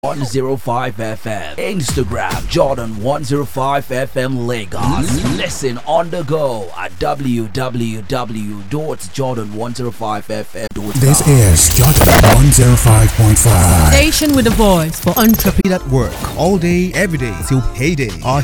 105 FM. Instagram Jordan 105 FM Lagos. Listen on the go at www.jordan105fm.com. This is Jordan 105.5. Station with a voice for entrepreneurs. At work all day, every day till payday. Our